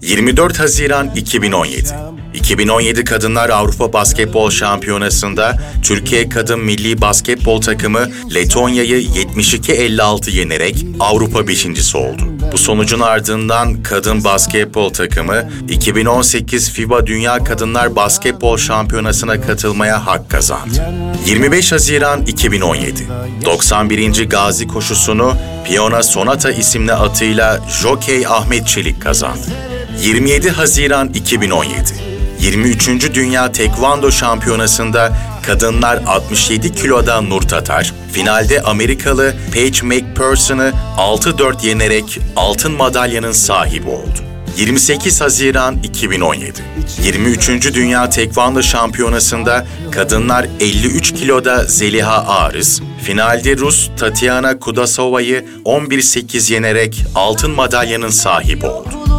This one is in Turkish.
24 Haziran 2017. 2017 Kadınlar Avrupa Basketbol Şampiyonası'nda Türkiye Kadın Milli Basketbol takımı Letonya'yı 72-56 yenerek Avrupa beşincisi oldu. Bu sonucun ardından kadın basketbol takımı 2018 FIBA Dünya Kadınlar Basketbol Şampiyonası'na katılmaya hak kazandı. 25 Haziran 2017. 91. Gazi koşusunu Piyona Sonata isimli atıyla Jokey Ahmet Çelik kazandı. 27 Haziran 2017. 23. Dünya Tekvando Şampiyonası'nda kadınlar 67 kiloda Nur Tatar, finalde Amerikalı Paige McPherson'ı 6-4 yenerek altın madalyanın sahibi oldu. 28 Haziran 2017. 23. Dünya Tekvando Şampiyonası'nda kadınlar 53 kiloda Zeliha Arız, finalde Rus Tatiana Kudasova'yı 11-8 yenerek altın madalyanın sahibi oldu.